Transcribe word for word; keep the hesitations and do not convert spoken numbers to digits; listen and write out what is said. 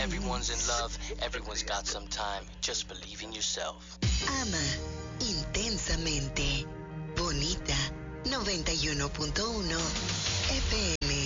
Everyone's in love, everyone's got some time. Just believe in yourself. Ama intensamente. Bonita noventa y uno punto uno F M.